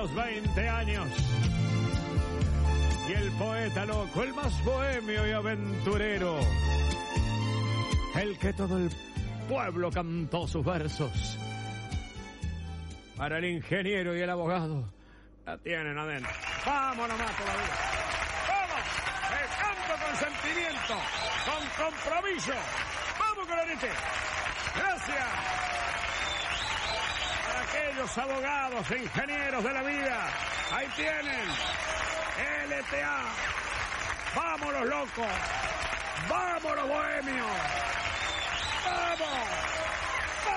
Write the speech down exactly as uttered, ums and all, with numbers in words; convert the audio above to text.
los veinte años. Y el poeta loco, el más bohemio y aventurero, el que todo el pueblo cantó sus versos. Para el ingeniero y el abogado, la tienen adentro. ¡Vamos nomás todavía! ¡Vamos! ¡El canto con sentimiento! ¡Con compromiso! ¡Vamos con la leche! ¡Gracias! Para aquellos abogados e ingenieros de la vida, ahí tienen L T A. ¡Vámonos, locos! ¡Vámonos, bohemios! ¡Vamos!